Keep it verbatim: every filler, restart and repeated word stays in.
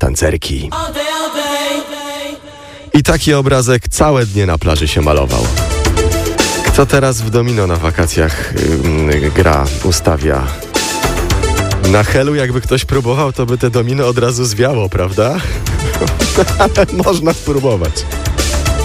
tancerki. I taki obrazek całe dnie na plaży się malował. Kto teraz w domino na wakacjach yy, gra, ustawia? Na Helu jakby ktoś próbował, to by te domino od razu zwiało, prawda? Ale można spróbować.